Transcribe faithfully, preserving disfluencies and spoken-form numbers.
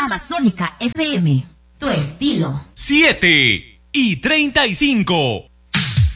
Amazónica F M, tu estilo. siete y treinta y cinco.